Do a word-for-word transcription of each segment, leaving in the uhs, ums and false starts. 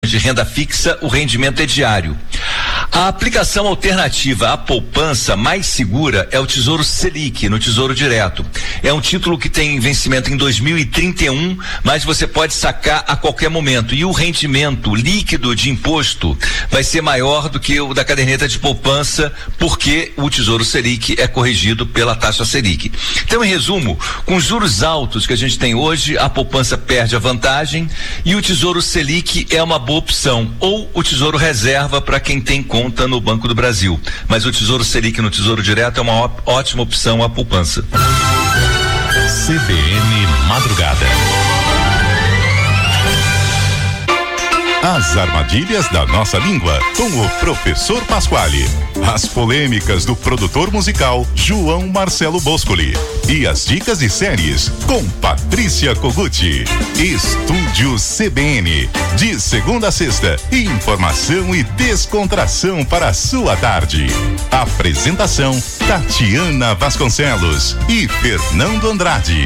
de renda fixa, o rendimento é diário. A aplicação alternativa à poupança mais segura é o Tesouro Selic, no Tesouro Direto. É um título que tem vencimento em dois mil e trinta e um, mas você pode sacar a qualquer momento. E o rendimento líquido de imposto vai ser maior do que o da caderneta de poupança, porque o Tesouro Selic é corrigido pela taxa Selic. Então, em resumo, com os juros altos que a gente tem hoje, a poupança perde a vantagem e o Tesouro Selic é uma boa opção, ou o Tesouro Reserva para quem tem conta no Banco do Brasil. Mas o Tesouro Selic no Tesouro Direto é uma ó- ótima opção à poupança. C B N Madrugada. As armadilhas da nossa língua, com o professor Pasquale. As polêmicas do produtor musical João Marcelo Boscoli. E as dicas de séries com Patrícia Koguchi. Estúdio C B N. De segunda a sexta, informação e descontração para a sua tarde. Apresentação Tatiana Vasconcelos e Fernando Andrade.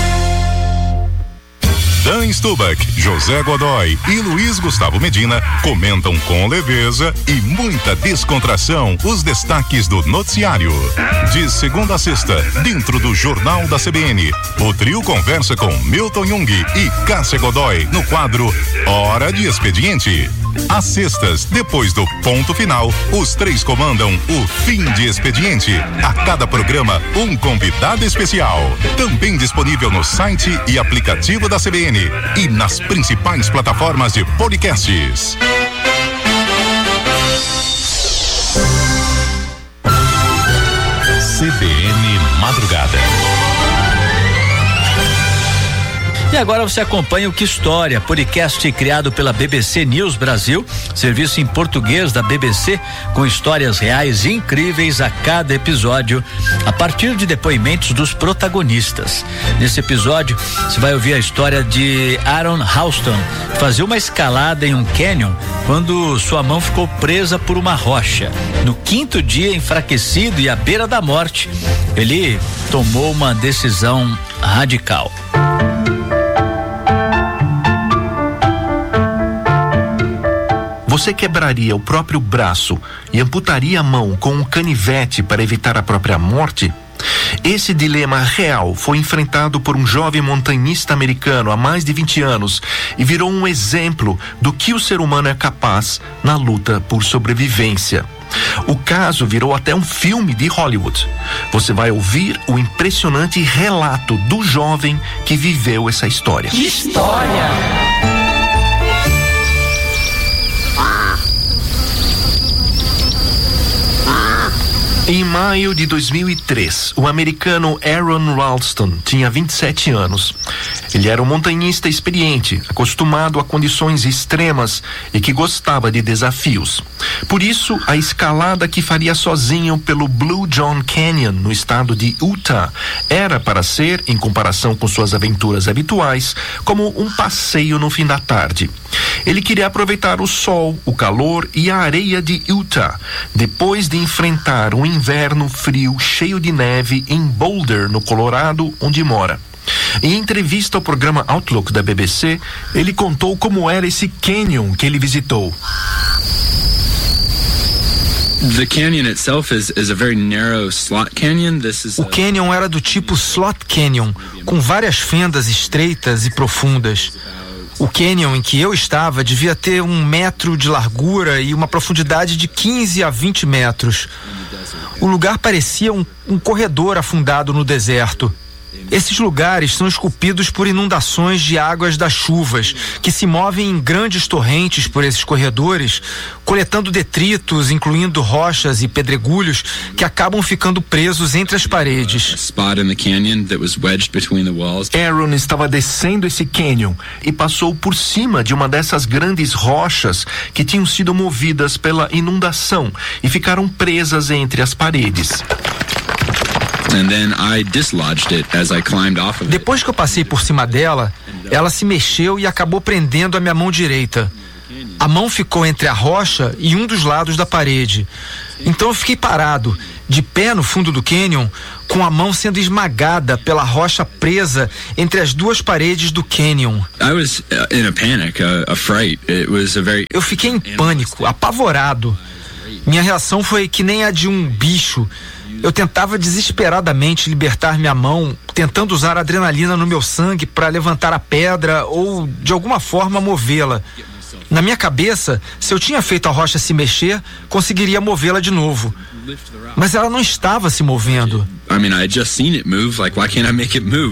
Dan Stubach, José Godoy e Luiz Gustavo Medina comentam com leveza e muita descontração os destaques do noticiário. De segunda a sexta, dentro do Jornal da C B N, o trio conversa com Milton Jung e Cássia Godoy no quadro Hora de Expediente. Às sextas, depois do ponto final, os três comandam o Fim de Expediente. A cada programa, um convidado especial. Também disponível no site e aplicativo da C B N e nas principais plataformas de podcasts. C B N Madrugada. E agora você acompanha o Que História, podcast criado pela B B C News Brasil, serviço em português da B B C, com histórias reais e incríveis a cada episódio, a partir de depoimentos dos protagonistas. Nesse episódio, você vai ouvir a história de Aaron Houston, que fazia uma escalada em um canyon quando sua mão ficou presa por uma rocha. No quinto dia, enfraquecido e à beira da morte, ele tomou uma decisão radical. Você quebraria o próprio braço e amputaria a mão com um canivete para evitar a própria morte? Esse dilema real foi enfrentado por um jovem montanhista americano há mais de vinte anos e virou um exemplo do que o ser humano é capaz na luta por sobrevivência. O caso virou até um filme de Hollywood. Você vai ouvir o impressionante relato do jovem que viveu essa história. Que história! Em maio de dois mil e três, o americano Aaron Ralston tinha vinte e sete anos. Ele era um montanhista experiente, acostumado a condições extremas e que gostava de desafios. Por isso, a escalada que faria sozinho pelo Blue John Canyon, no estado de Utah, era para ser, em comparação com suas aventuras habituais, como um passeio no fim da tarde. Ele queria aproveitar o sol, o calor e a areia de Utah, depois de enfrentar um inverno frio cheio de neve em Boulder, no Colorado, onde mora. Em entrevista ao programa Outlook da B B C, ele contou como era esse canyon que ele visitou. The canyon itself is, is a very narrow slot canyon. This is o canyon era do tipo slot canyon, com várias fendas estreitas e profundas. O canyon em que eu estava devia ter um metro de largura e uma profundidade de quinze a vinte metros. O lugar parecia um, um corredor afundado no deserto. Esses lugares são esculpidos por inundações de águas das chuvas, que se movem em grandes torrentes por esses corredores, coletando detritos, incluindo rochas e pedregulhos, que acabam ficando presos entre as paredes. Aaron estava descendo esse canyon e passou por cima de uma dessas grandes rochas que tinham sido movidas pela inundação e ficaram presas entre as paredes. Depois que eu passei por cima dela, ela se mexeu e acabou prendendo a minha mão direita. A mão ficou entre a rocha e um dos lados da parede. Então eu fiquei parado, de pé no fundo do cânion, com a mão sendo esmagada pela rocha presa entre as duas paredes do cânion. I was in a panic, a, a fright. It was a very... Eu fiquei em pânico, apavorado. Minha reação foi que nem a de um bicho. Eu tentava desesperadamente libertar minha mão, tentando usar adrenalina no meu sangue para levantar a pedra ou, de alguma forma, movê-la. Na minha cabeça, se eu tinha feito a rocha se mexer, conseguiria movê-la de novo. Mas ela não estava se movendo. I mean, I had just seen it move. Like, why can't I make it move?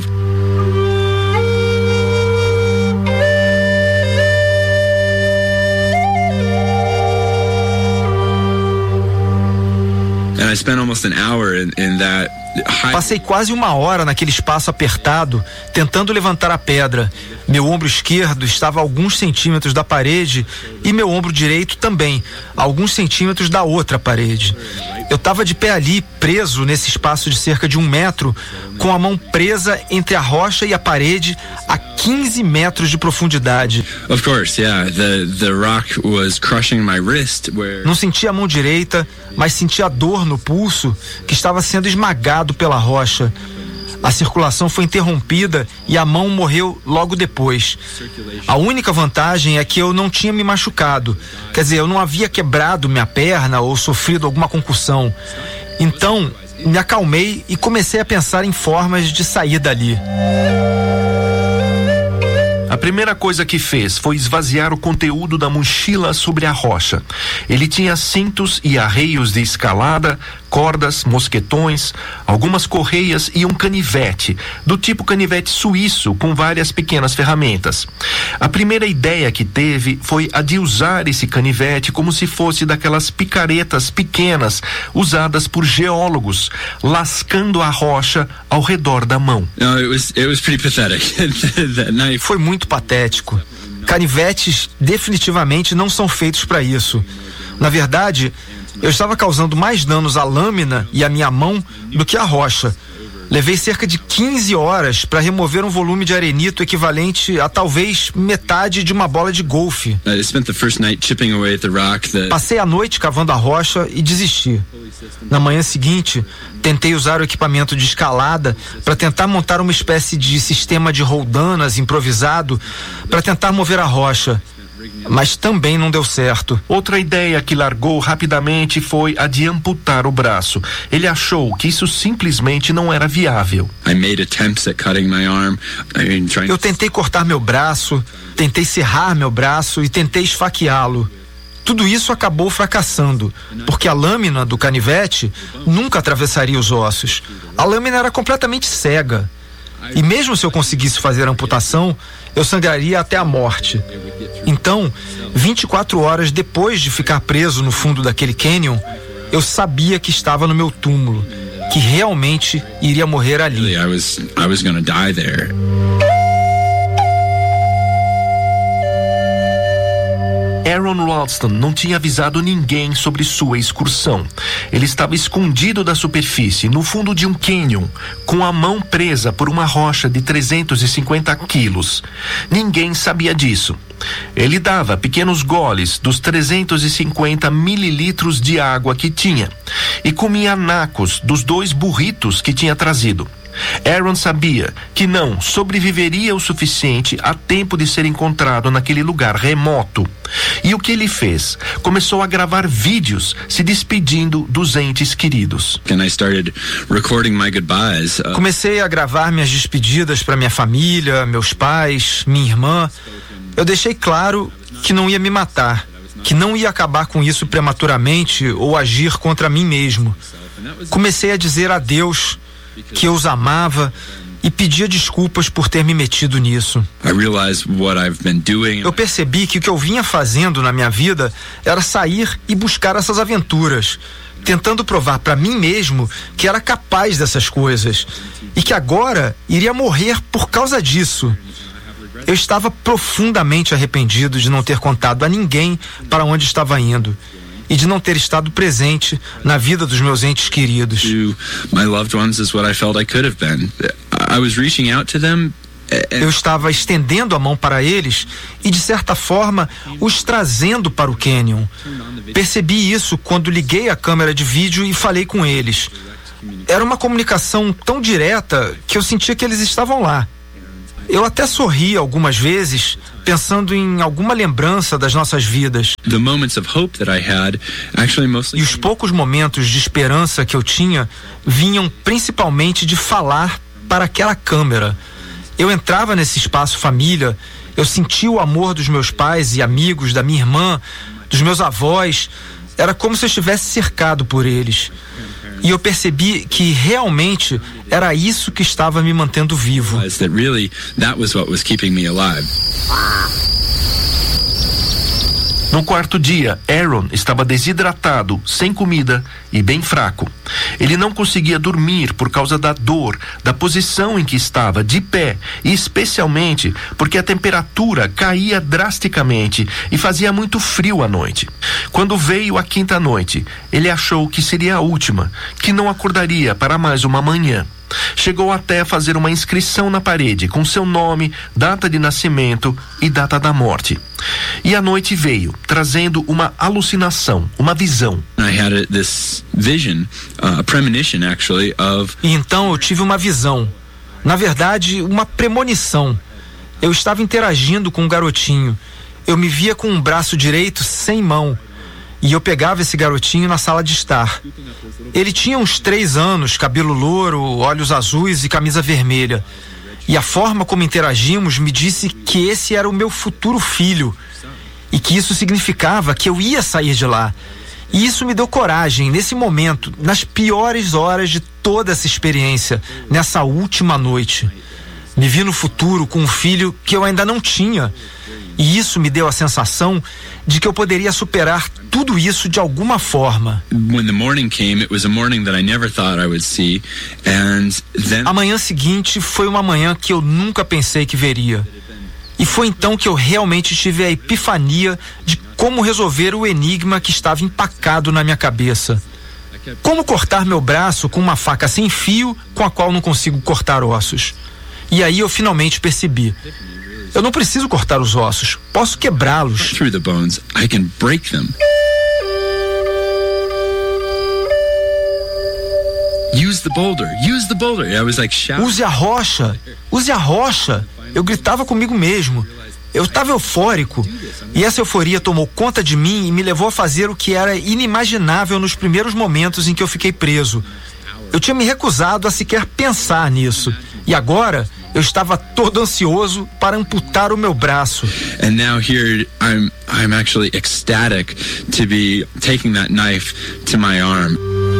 And I spent almost an hour in, in that high... Passei quase uma hora naquele espaço apertado, tentando levantar a pedra. Meu ombro esquerdo estava a alguns centímetros da parede e meu ombro direito também, a alguns centímetros da outra parede. Eu estava de pé ali, preso nesse espaço de cerca de um metro, com a mão presa entre a rocha e a parede a quinze metros de profundidade. Of course, yeah. The the rock was crushing my wrist where... Não sentia a mão direita, mas sentia a dor no pulso que estava sendo esmagado pela rocha. A circulação foi interrompida e a mão morreu logo depois. A única vantagem é que eu não tinha me machucado. Quer dizer, eu não havia quebrado minha perna ou sofrido alguma concussão. Então, me acalmei e comecei a pensar em formas de sair dali. A primeira coisa que fez foi esvaziar o conteúdo da mochila sobre a rocha. Ele tinha cintos e arreios de escalada, cordas, mosquetões, algumas correias e um canivete, do tipo canivete suíço, com várias pequenas ferramentas. A primeira ideia que teve foi a de usar esse canivete como se fosse daquelas picaretas pequenas usadas por geólogos, lascando a rocha ao redor da mão. No, it was it was pretty pathetic. That night. Foi muito patético. Canivetes definitivamente não são feitos para isso. Na verdade, eu estava causando mais danos à lâmina e à minha mão do que à rocha. Levei cerca de quinze horas para remover um volume de arenito equivalente a talvez metade de uma bola de golfe. I spent the first night chipping away at the rock that... Passei a noite cavando a rocha e desisti. Na manhã seguinte, tentei usar o equipamento de escalada para tentar montar uma espécie de sistema de roldanas improvisado para tentar mover a rocha. Mas também não deu certo. Outra ideia que largou rapidamente foi a de amputar o braço. Ele achou que isso simplesmente não era viável. I made attempts at cutting my arm. I mean, trying... Eu tentei cortar meu braço, tentei serrar meu braço e tentei esfaqueá-lo. Tudo isso acabou fracassando, porque a lâmina do canivete nunca atravessaria os ossos. A lâmina era completamente cega. E mesmo se eu conseguisse fazer a amputação, eu sangraria até a morte. Então, vinte e quatro horas depois de ficar preso no fundo daquele cânion, eu sabia que estava no meu túmulo, que realmente iria morrer ali. I was I was gonna die there. Aaron Ralston não tinha avisado ninguém sobre sua excursão. Ele estava escondido da superfície, no fundo de um cânion, com a mão presa por uma rocha de trezentos e cinquenta quilos. Ninguém sabia disso. Ele dava pequenos goles dos trezentos e cinquenta mililitros de água que tinha e comia nacos dos dois burritos que tinha trazido. Aaron sabia que não sobreviveria o suficiente a tempo de ser encontrado naquele lugar remoto. E o que ele fez? Começou a gravar vídeos se despedindo dos entes queridos. And I started recording my goodbyes. Uh... Comecei a gravar minhas despedidas para minha família, meus pais, minha irmã. Eu deixei claro que não ia me matar, que não ia acabar com isso prematuramente ou agir contra mim mesmo. Comecei a dizer adeus, que eu os amava e pedia desculpas por ter me metido nisso. Eu percebi que o que eu vinha fazendo na minha vida era sair e buscar essas aventuras, tentando provar para mim mesmo que era capaz dessas coisas e que agora iria morrer por causa disso. Eu estava profundamente arrependido de não ter contado a ninguém para onde estava indo e de não ter estado presente na vida dos meus entes queridos. My loved ones is what I felt I could have been. I was reaching out to them Eu estava estendendo a mão para eles e, de certa forma, os trazendo para o canyon. Percebi isso quando liguei a câmera de vídeo e falei com eles. Era uma comunicação tão direta que eu sentia que eles estavam lá. Eu até sorri algumas vezes, pensando em alguma lembrança das nossas vidas. The moments of hope that I had actually mostly E os poucos momentos de esperança que eu tinha vinham principalmente de falar para aquela câmera. Eu entrava nesse espaço família, eu sentia o amor dos meus pais e amigos, da minha irmã, dos meus avós. Era como se eu estivesse cercado por eles. E eu percebi que realmente era isso que estava me mantendo vivo. that really that was what was keeping me alive. No quarto dia, Aaron estava desidratado, sem comida e bem fraco. Ele não conseguia dormir por causa da dor, da posição em que estava, de pé, e especialmente porque a temperatura caía drasticamente e fazia muito frio à noite. Quando veio a quinta noite, ele achou que seria a última, que não acordaria para mais uma manhã. Chegou até a fazer uma inscrição na parede com seu nome, data de nascimento e data da morte. E a noite veio, trazendo uma alucinação, uma visão. I had a, this vision, uh, a premonition actually of E então eu tive uma visão. Na verdade, uma premonição. Eu estava interagindo com um garotinho. Eu me via com um braço direito sem mão. E eu pegava esse garotinho na sala de estar. Ele tinha uns três anos, cabelo louro, olhos azuis e camisa vermelha. E a forma como interagimos me disse que esse era o meu futuro filho. E que isso significava que eu ia sair de lá. E isso me deu coragem, nesse momento, nas piores horas de toda essa experiência, nessa última noite. Me vi no futuro com um filho que eu ainda não tinha. E isso me deu a sensação de que eu poderia superar tudo isso de alguma forma. when the morning came, it was a morning that I never thought I would see, and then A manhã seguinte foi uma manhã que eu nunca pensei que veria. E foi então que eu realmente tive a epifania de como resolver o enigma que estava empacado na minha cabeça. Como cortar meu braço com uma faca sem fio com a qual não consigo cortar ossos. E aí eu finalmente percebi. Eu não preciso cortar os ossos, posso quebrá-los. through the bones, I can break them. Use the boulder, use the boulder. I was like shouting. Use a rocha, use a rocha. Eu gritava comigo mesmo. Eu estava eufórico. E essa euforia tomou conta de mim e me levou a fazer o que era inimaginável nos primeiros momentos em que eu fiquei preso. Eu tinha me recusado a sequer pensar nisso. E agora eu estava todo ansioso para amputar o meu braço. And now here I'm I'm actually ecstatic to be taking that knife to my arm.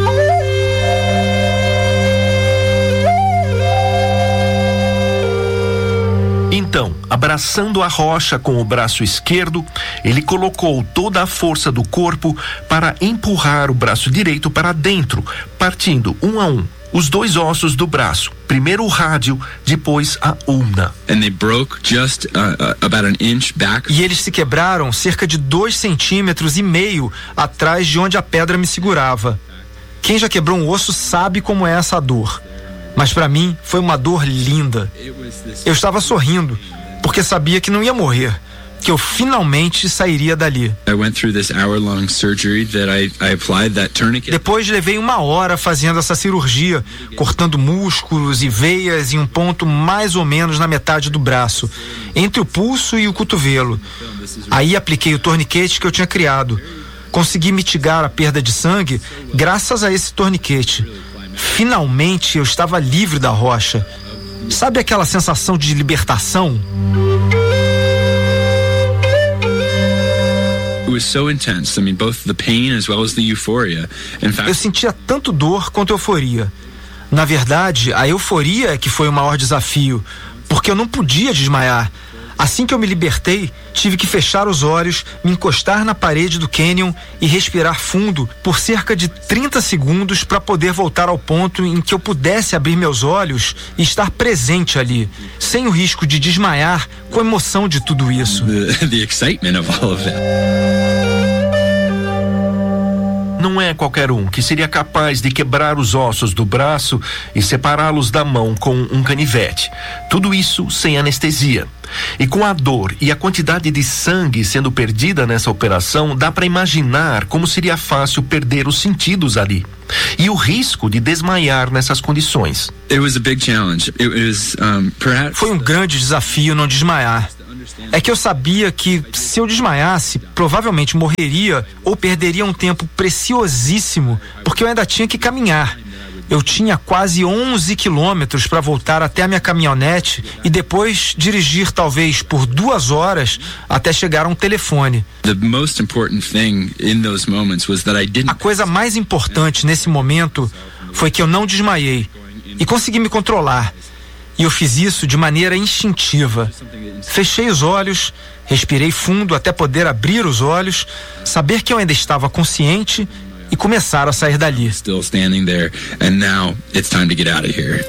Então, abraçando a rocha com o braço esquerdo, ele colocou toda a força do corpo para empurrar o braço direito para dentro, partindo um a um os dois ossos do braço. Primeiro o rádio, depois a ulna. And they broke just uh, uh, about an inch back. E eles se quebraram cerca de dois centímetros e meio atrás de onde a pedra me segurava. Quem já quebrou um osso sabe como é essa dor. Mas para mim foi uma dor linda. Eu estava sorrindo, porque sabia que não ia morrer, que eu finalmente sairia dali. I went through this hour-long surgery that I, I applied that tourniquet. Depois levei uma hora fazendo essa cirurgia, cortando músculos e veias em um ponto mais ou menos na metade do braço, entre o pulso e o cotovelo. Aí apliquei o torniquete que eu tinha criado. Consegui mitigar a perda de sangue graças a esse torniquete. Finalmente eu estava livre da rocha. Sabe aquela sensação de libertação? It was so intense. I mean, both the pain as well as the euphoria. In Eu fact, sentia tanto dor quanto euforia. Na verdade, a euforia é que foi o maior desafio, porque eu não podia desmaiar. Assim que eu me libertei, tive que fechar os olhos, me encostar na parede do canyon e respirar fundo por cerca de trinta segundos para poder voltar ao ponto em que eu pudesse abrir meus olhos e estar presente ali, sem o risco de desmaiar com a emoção de tudo isso. the, the excitement of all of that. Não não é qualquer um que seria capaz de quebrar os ossos do braço e separá-los da mão com um canivete. Tudo isso sem anestesia. E com a dor e a quantidade de sangue sendo perdida nessa operação, dá para imaginar como seria fácil perder os sentidos ali. E o risco de desmaiar nessas condições. It was a big challenge. It was, um, perhaps... Foi um grande desafio não desmaiar. É que eu sabia que se eu desmaiasse, provavelmente morreria ou perderia um tempo preciosíssimo, porque eu ainda tinha que caminhar. Eu tinha quase onze quilômetros para voltar até a minha caminhonete e depois dirigir talvez por duas horas até chegar a um telefone. The most important thing in those moments was that I didn't... A coisa mais importante nesse momento foi que eu não desmaiei e consegui me controlar. E eu fiz isso de maneira instintiva. Fechei os olhos, respirei fundo até poder abrir os olhos, saber que eu ainda estava consciente e começar a sair dali. Still standing there, and now it's time to get out of here.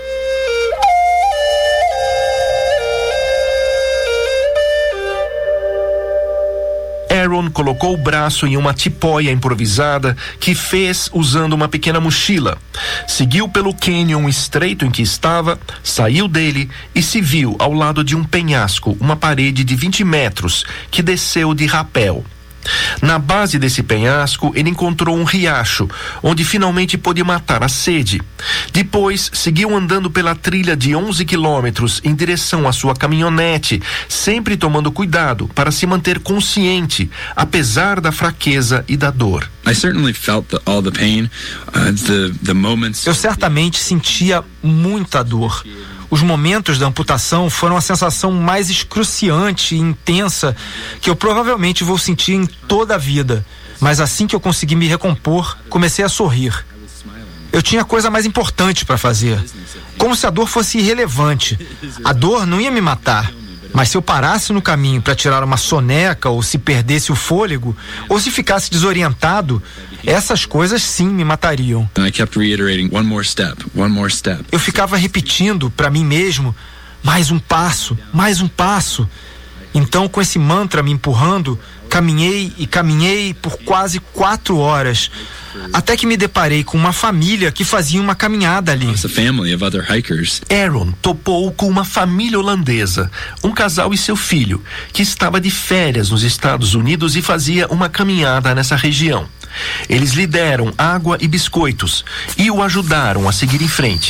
Aaron colocou o braço em uma tipóia improvisada que fez usando uma pequena mochila. Seguiu pelo cânion estreito em que estava, saiu dele e se viu ao lado de um penhasco, uma parede de vinte metros, que desceu de rapel. Na base desse penhasco, ele encontrou um riacho, onde finalmente pôde matar a sede. Depois, seguiu andando pela trilha de onze quilômetros em direção à sua caminhonete, sempre tomando cuidado para se manter consciente, apesar da fraqueza e da dor. I certainly felt the, all the pain, uh, the, the moments... Eu certamente sentia muita dor. Os momentos da amputação foram a sensação mais excruciante e intensa que eu provavelmente vou sentir em toda a vida. Mas assim que eu consegui me recompor, comecei a sorrir. Eu tinha coisa mais importante para fazer. Como se a dor fosse irrelevante. A dor não ia me matar. Mas se eu parasse no caminho para tirar uma soneca, ou se perdesse o fôlego, ou se ficasse desorientado, essas coisas sim me matariam. I kept reiterating, one more step, one more step. Eu ficava repetindo para mim mesmo, mais um passo, mais um passo. Então, com esse mantra me empurrando, caminhei e caminhei por quase quatro horas, até que me deparei com uma família que fazia uma caminhada ali. It's a family of other hikers. Aaron topou com uma família holandesa, um casal e seu filho, que estava de férias nos Estados Unidos e fazia uma caminhada nessa região. Eles lhe deram água e biscoitos e o ajudaram a seguir em frente.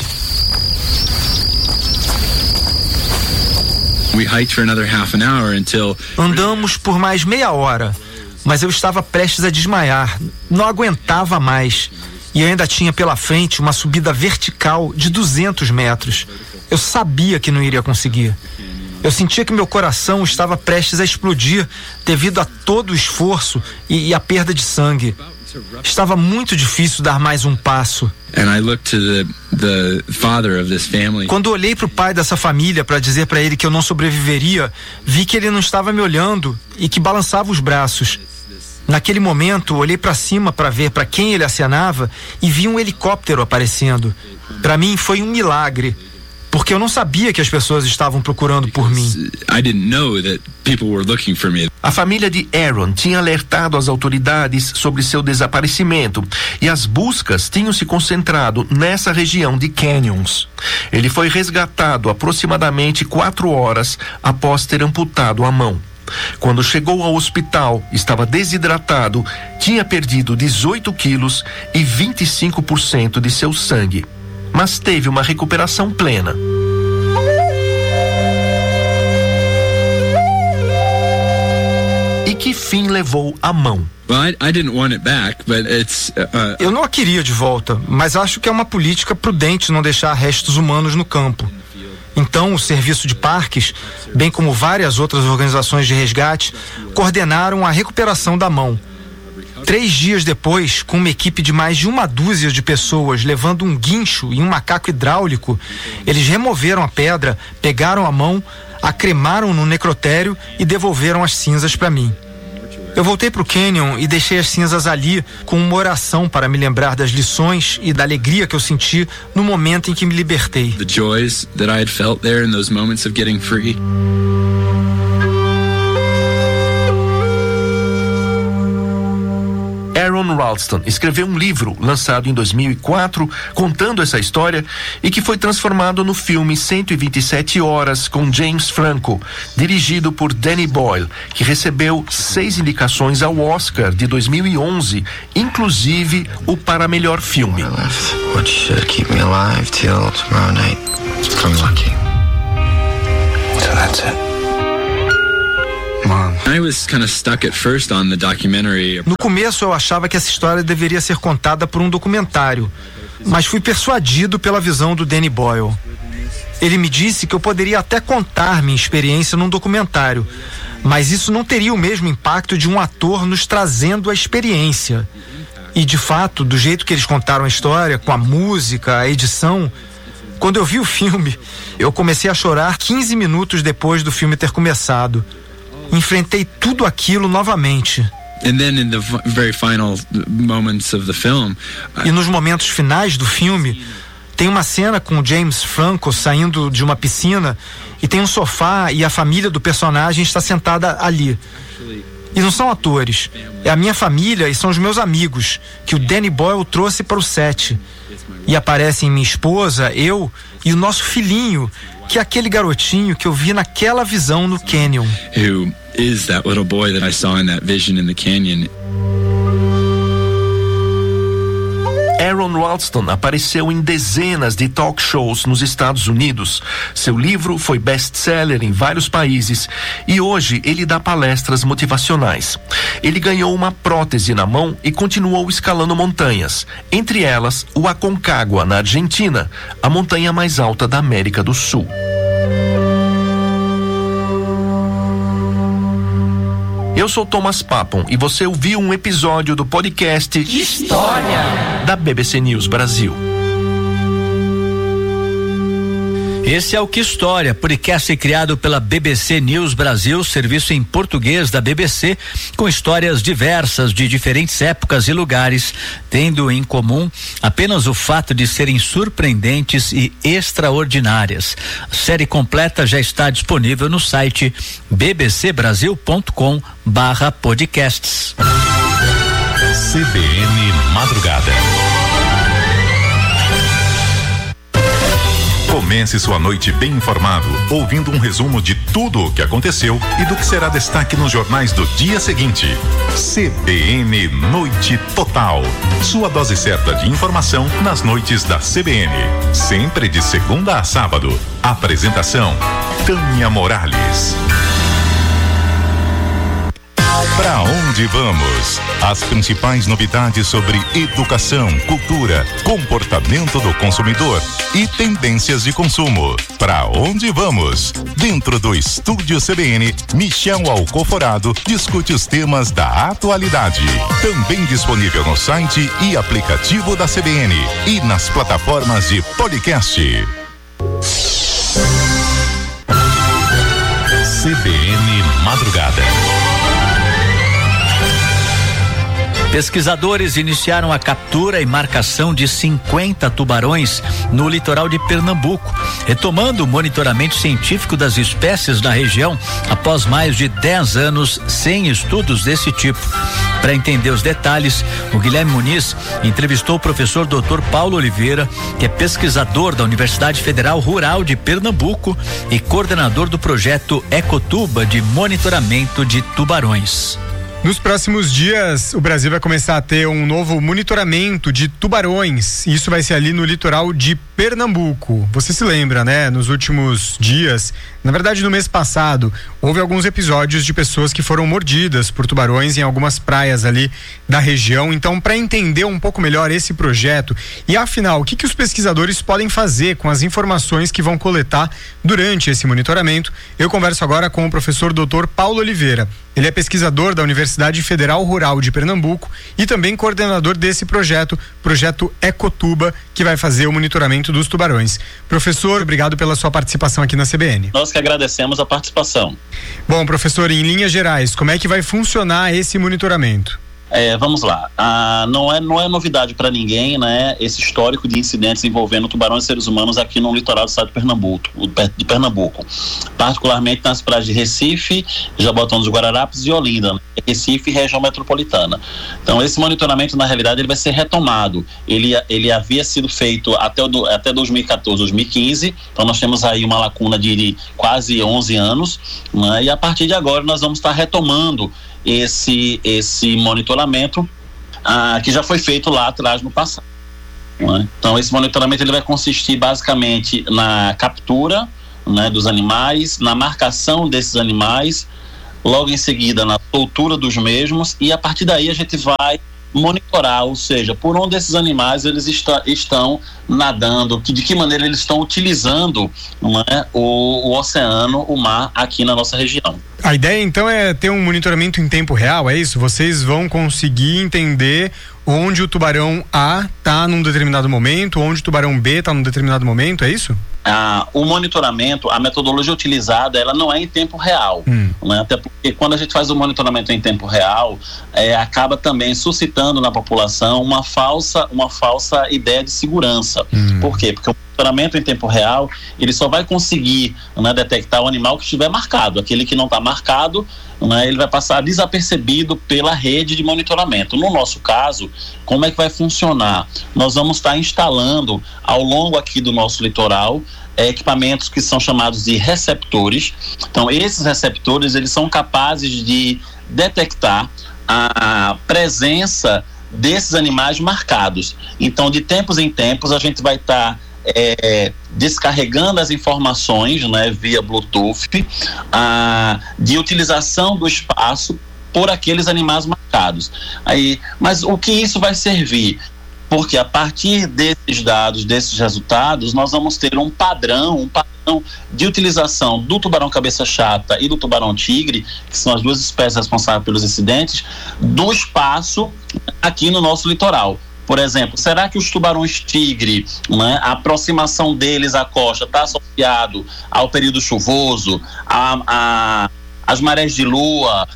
We hiked for another half an hour until... Andamos por mais meia hora, mas eu estava prestes a desmaiar, não aguentava mais. E eu ainda tinha pela frente uma subida vertical de duzentos metros. Eu sabia que não iria conseguir. Eu sentia que meu coração estava prestes a explodir devido a todo o esforço e, e a perda de sangue. Estava muito difícil dar mais um passo. And I looked to the, the father of this family. Quando olhei para o pai dessa família para dizer para ele que eu não sobreviveria, vi que ele não estava me olhando e que balançava os braços. Naquele momento, olhei para cima para ver para quem ele acenava e vi um helicóptero aparecendo. Para mim foi um milagre, porque eu não sabia que as pessoas estavam procurando por mim. I didn't know that people were looking for me. A família de Aaron tinha alertado as autoridades sobre seu desaparecimento e as buscas tinham se concentrado nessa região de canyons. Ele foi resgatado aproximadamente quatro horas após ter amputado a mão. Quando chegou ao hospital, estava desidratado, tinha perdido dezoito quilos e vinte e cinco por cento de seu sangue, mas teve uma recuperação plena. E que fim levou a mão? Well, I, I didn't want it back, but it's, uh, Eu não a queria de volta, mas acho que é uma política prudente não deixar restos humanos no campo. Então, o Serviço de Parques, bem como várias outras organizações de resgate, coordenaram a recuperação da mão. Três dias depois, com uma equipe de mais de uma dúzia de pessoas levando um guincho e um macaco hidráulico, eles removeram a pedra, pegaram a mão, a cremaram no necrotério e devolveram as cinzas para mim. Eu voltei para o Canyon e deixei as cinzas ali com uma oração para me lembrar das lições e da alegria que eu senti no momento em que me libertei. the joys that I had felt there in those moments of getting free. Aaron Aaron Ralston escreveu um livro lançado em dois mil e quatro contando essa história e que foi transformado no filme cento e vinte e sete horas com James Franco, dirigido por Danny Boyle, que recebeu seis indicações ao Oscar de dois mil e onze, inclusive o para melhor filme. What should keep me alive till tomorrow night. If I'm lucky. So that's it. Mom. I was kind of stuck at first on the documentary. No começo eu achava que essa história deveria ser contada por um documentário, mas fui persuadido pela visão do Danny Boyle. Ele me disse que eu poderia até contar minha experiência num documentário, mas isso não teria o mesmo impacto de um ator nos trazendo a experiência. E de fato, do jeito que eles contaram a história, com a música, a edição, quando eu vi o filme, eu comecei a chorar quinze minutos depois do filme ter começado. Enfrentei tudo aquilo novamente. And then in the very final moments of the film, E nos momentos finais do filme, tem uma cena com o James Franco saindo de uma piscina e tem um sofá e a família do personagem está sentada ali. E não são atores, é a minha família e são os meus amigos que o Danny Boyle trouxe para o set. E aparecem minha esposa, eu e o nosso filhinho, que é aquele garotinho que eu vi naquela visão no canyon. who is that little boy that I saw in that vision in the canyon. Aaron Ralston apareceu em dezenas de talk shows nos Estados Unidos. Seu livro foi best-seller em vários países e hoje ele dá palestras motivacionais. Ele ganhou uma prótese na mão e continuou escalando montanhas, entre elas o Aconcagua, na Argentina, a montanha mais alta da América do Sul. Eu sou Thomas Papon e você ouviu um episódio do podcast História da B B C News Brasil. Esse é o Que História, podcast criado pela B B C News Brasil, serviço em português da B B C, com histórias diversas de diferentes épocas e lugares, tendo em comum apenas o fato de serem surpreendentes e extraordinárias. A série completa já está disponível no site b b c brasil ponto com barra podcasts. C B N Madrugada. Comece sua noite bem informado, ouvindo um resumo de tudo o que aconteceu e do que será destaque nos jornais do dia seguinte. C B N Noite Total. Sua dose certa de informação nas noites da C B N. Sempre de segunda a sábado. Apresentação: Tânia Morales. Pra onde vamos? As principais novidades sobre educação, cultura, comportamento do consumidor e tendências de consumo. Pra onde vamos? Dentro do Estúdio C B N, Michel Alcoforado discute os temas da atualidade. Também disponível no site e aplicativo da C B N e nas plataformas de podcast. C B N Madrugada. Pesquisadores iniciaram a captura e marcação de cinquenta tubarões no litoral de Pernambuco, retomando o monitoramento científico das espécies na região após mais de dez anos sem estudos desse tipo. Para entender os detalhes, o Guilherme Muniz entrevistou o professor doutor Paulo Oliveira, que é pesquisador da Universidade Federal Rural de Pernambuco e coordenador do projeto Ecotuba de monitoramento de tubarões. Nos próximos dias, o Brasil vai começar a ter um novo monitoramento de tubarões. Isso vai ser ali no litoral de Pernambuco. Você se lembra, né? Nos últimos dias, na verdade no mês passado, houve alguns episódios de pessoas que foram mordidas por tubarões em algumas praias ali da região. Então, para entender um pouco melhor esse projeto e afinal, o que que os pesquisadores podem fazer com as informações que vão coletar durante esse monitoramento, eu converso agora com o professor doutor Paulo Oliveira. Ele é pesquisador da Universidade Federal Rural de Pernambuco e também coordenador desse projeto, projeto Ecotuba, que vai fazer o monitoramento dos tubarões. Professor, obrigado pela sua participação aqui na C B N. Nós que agradecemos a participação. Bom, professor, em linhas gerais, como é que vai funcionar esse monitoramento? É, vamos lá, ah, não, é, não é novidade para ninguém, né, esse histórico de incidentes envolvendo tubarões e seres humanos aqui no litoral do estado de Pernambuco, de Pernambuco, particularmente nas praias de Recife, Jabotão dos Guararapes e Olinda, né, Recife e região metropolitana. Então esse monitoramento, na realidade, ele vai ser retomado, ele, ele havia sido feito até, o, até dois mil e quatorze, dois mil e quinze, então nós temos aí uma lacuna de, de quase onze anos, né, e a partir de agora nós vamos estar retomando esse, esse monitoramento ah, que já foi feito lá atrás no passado, né? Então esse monitoramento ele vai consistir basicamente na captura, né, dos animais, na marcação desses animais, logo em seguida na soltura dos mesmos, e a partir daí a gente vai monitorar, ou seja, por onde esses animais eles está, estão nadando, que, de que maneira eles estão utilizando, não é, o, o oceano, o mar aqui na nossa região. A ideia então é ter um monitoramento em tempo real, é isso? Vocês vão conseguir entender onde o tubarão A está num determinado momento, onde o tubarão B está num determinado momento, é isso? Ah, o monitoramento, a metodologia utilizada, ela não é em tempo real, hum. né? Até porque quando a gente faz o monitoramento em tempo real, é, acaba também suscitando na população uma falsa, uma falsa ideia de segurança. Hum. Por quê? Porque o monitoramento em tempo real, ele só vai conseguir, né, detectar o animal que estiver marcado. Aquele que não está marcado, né, ele vai passar desapercebido pela rede de monitoramento. No nosso caso, como é que vai funcionar? Nós vamos estar instalando ao longo aqui do nosso litoral é, equipamentos que são chamados de receptores. Então esses receptores eles são capazes de detectar a presença desses animais marcados. Então de tempos em tempos a gente vai estar É, descarregando as informações, né, via Bluetooth, ah, de utilização do espaço por aqueles animais marcados. Aí, mas o que isso vai servir? Porque a partir desses dados, desses resultados, nós vamos ter um padrão, um padrão de utilização do tubarão cabeça chata e do tubarão tigre, que são as duas espécies responsáveis pelos incidentes, do espaço aqui no nosso litoral. Por exemplo, será que os tubarões tigre, né, a aproximação deles à costa está associado ao período chuvoso, a, a, às marés de lua?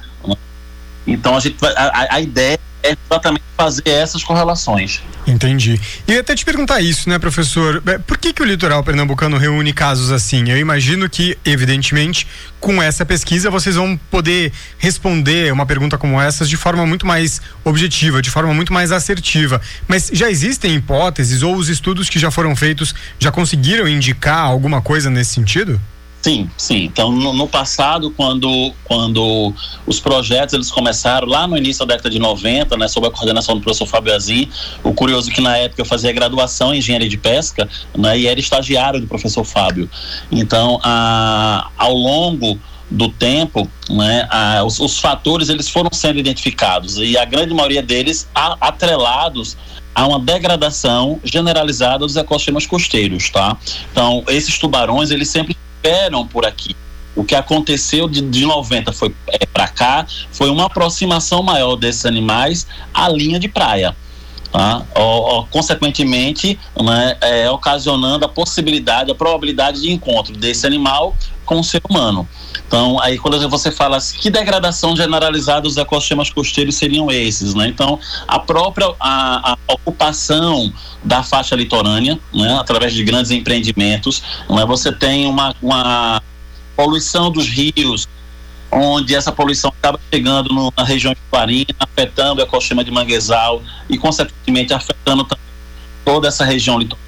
Então a, gente vai, a, a ideia é exatamente fazer essas correlações. Entendi. E eu ia até te perguntar isso, né, professor? Por que que o litoral pernambucano reúne casos assim? Eu imagino que, evidentemente, com essa pesquisa vocês vão poder responder uma pergunta como essa de forma muito mais objetiva, de forma muito mais assertiva. Mas já existem hipóteses ou os estudos que já foram feitos já conseguiram indicar alguma coisa nesse sentido? Sim, sim. Então, no, no passado, quando, quando os projetos eles começaram lá no início da década de noventa, né, sob a coordenação do professor Fábio Azim, o curioso é que na época eu fazia graduação em engenharia de pesca, né, e era estagiário do professor Fábio. Então, a, ao longo do tempo, né, a, os, os fatores eles foram sendo identificados e a grande maioria deles a, atrelados a uma degradação generalizada dos ecossistemas costeiros, tá? Então, esses tubarões eles sempre esperam por aqui. O que aconteceu de, de noventa foi é, para cá foi uma aproximação maior desses animais à linha de praia, tá? O, o, consequentemente, né, é, ocasionando a possibilidade, a probabilidade de encontro desse animal com o ser humano. Então, aí quando você fala assim, que degradação generalizada dos ecossistemas costeiros seriam esses, né? Então, a própria a, a ocupação da faixa litorânea, né, através de grandes empreendimentos, né, você tem uma, uma poluição dos rios, onde essa poluição acaba chegando no, na região de Farinha, afetando o ecossistema de manguezal e, consequentemente, afetando também toda essa região litorânea.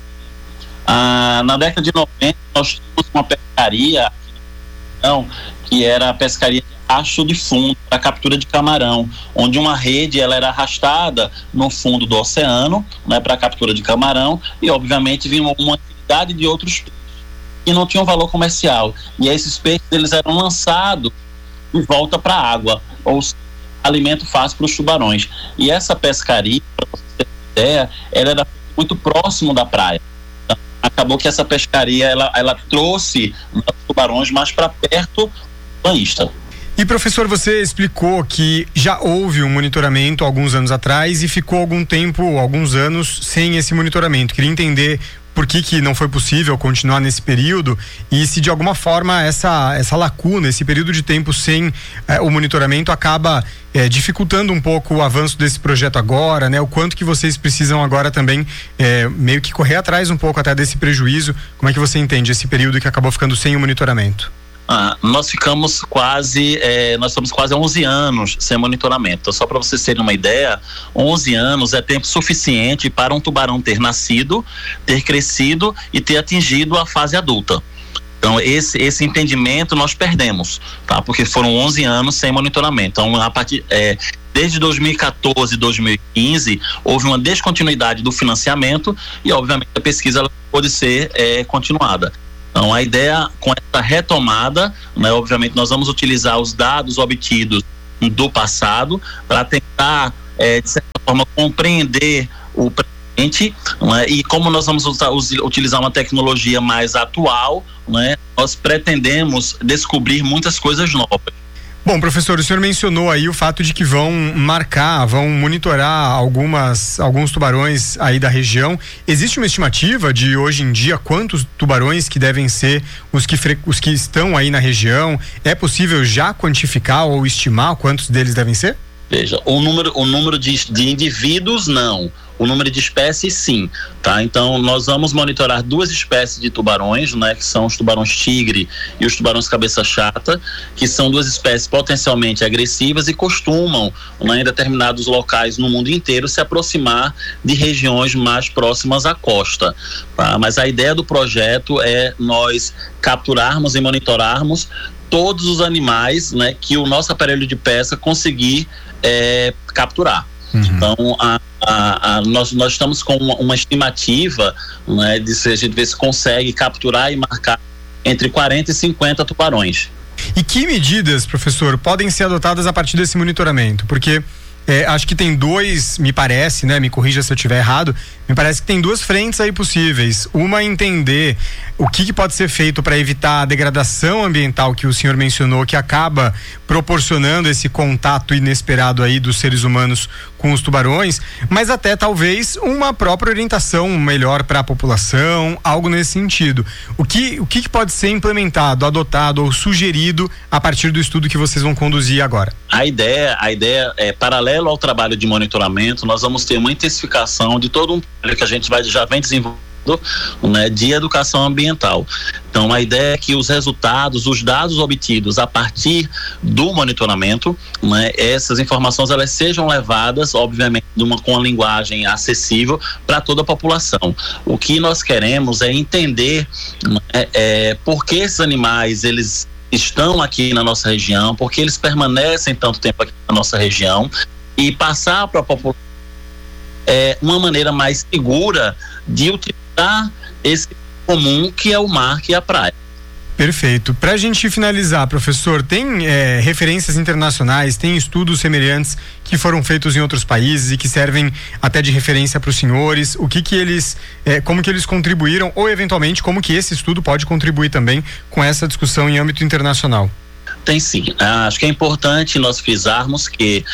Ah, na década de noventa, nós tínhamos uma pescaria que era a pescaria de arrasto de fundo para captura de camarão, onde uma rede ela era arrastada no fundo do oceano, né, para captura de camarão, e obviamente vinha uma quantidade de outros peixes que não tinham valor comercial, e esses peixes eles eram lançados de volta para a água, ou seja, alimento fácil para os tubarões. E essa pescaria, para você ter uma ideia, ela era muito próximo da praia. Acabou que essa pescaria ela, ela trouxe os tubarões mais para perto do banhista. E professor, você explicou que já houve um monitoramento alguns anos atrás e ficou algum tempo, alguns anos sem esse monitoramento. Queria entender por que que não foi possível continuar nesse período e se de alguma forma essa, essa lacuna, esse período de tempo sem eh, o monitoramento acaba eh, dificultando um pouco o avanço desse projeto agora, né? O quanto que vocês precisam agora também eh, meio que correr atrás um pouco até desse prejuízo. Como é que você entende esse período que acabou ficando sem o monitoramento? Ah, nós ficamos quase, é, nós estamos quase onze anos sem monitoramento. Então, só para vocês terem uma ideia, onze anos é tempo suficiente para um tubarão ter nascido, ter crescido e ter atingido a fase adulta. Então, esse, esse entendimento nós perdemos, tá? Porque foram onze anos sem monitoramento. Então, a partir, é, desde dois mil e quatorze, dois mil e quinze, houve uma descontinuidade do financiamento e, obviamente, a pesquisa ela pode ser é, continuada. Então, a ideia com essa retomada, né, obviamente, nós vamos utilizar os dados obtidos do passado para tentar, é, de certa forma, compreender o presente, né, e como nós vamos usar, utilizar uma tecnologia mais atual, né, nós pretendemos descobrir muitas coisas novas. Bom, professor, o senhor mencionou aí o fato de que vão marcar, vão monitorar algumas, alguns tubarões aí da região. Existe uma estimativa de hoje em dia quantos tubarões que devem ser os que, os que estão aí na região? É possível já quantificar ou estimar quantos deles devem ser? Veja, o número, o número de, de indivíduos não, o número de espécies sim, tá? Então nós vamos monitorar duas espécies de tubarões, né? Que são os tubarões tigre e os tubarões cabeça chata, que são duas espécies potencialmente agressivas e costumam, né, em determinados locais no mundo inteiro se aproximar de regiões mais próximas à costa, tá? Mas a ideia do projeto é nós capturarmos e monitorarmos todos os animais, né, que o nosso aparelho de pesca conseguir é, capturar. Uhum. Então, a, a, a, nós, nós estamos com uma, uma estimativa, né, de se a gente ver se consegue capturar e marcar entre quarenta e cinquenta tubarões. E que medidas, professor, podem ser adotadas a partir desse monitoramento? Porque é, acho que tem dois, me parece, né? Me corrija se eu estiver errado, me parece que tem duas frentes aí possíveis. Uma é entender o que, que pode ser feito para evitar a degradação ambiental que o senhor mencionou, que acaba proporcionando esse contato inesperado aí dos seres humanos com os tubarões, mas até talvez uma própria orientação melhor para a população, algo nesse sentido. O que, o que, que pode ser implementado, adotado ou sugerido a partir do estudo que vocês vão conduzir agora? A ideia, a ideia é, paralelo ao trabalho de monitoramento, nós vamos ter uma intensificação de todo um trabalho que a gente vai, já vem desenvolvendo, né, de educação ambiental. Então a ideia é que os resultados, os dados obtidos a partir do monitoramento, né, essas informações elas sejam levadas, obviamente, de uma, com a linguagem acessível para toda a população. O que nós queremos é entender, né, é, por que esses animais eles estão aqui na nossa região, por que eles permanecem tanto tempo aqui na nossa região, e passar para a população é, uma maneira mais segura de utilizar esse comum que é o mar, que é a praia. Perfeito. Para a gente finalizar, professor, tem é, referências internacionais, tem estudos semelhantes que foram feitos em outros países e que servem até de referência para os senhores? O que que eles, é, como que eles contribuíram ou eventualmente como que esse estudo pode contribuir também com essa discussão em âmbito internacional? Tem sim. Ah, acho que é importante nós frisarmos que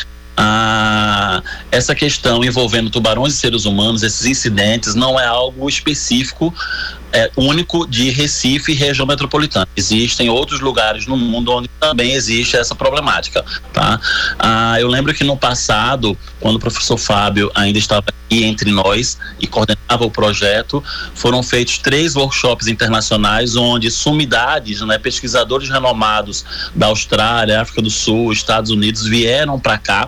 Ah, essa questão envolvendo tubarões e seres humanos, esses incidentes, não é algo específico, é, único de Recife e região metropolitana. Existem outros lugares no mundo onde também existe essa problemática, tá? Ah, eu lembro que no passado, quando o professor Fábio ainda estava aqui entre nós e coordenava o projeto, foram feitos três workshops internacionais onde sumidades, né, pesquisadores renomados da Austrália, África do Sul, Estados Unidos vieram para cá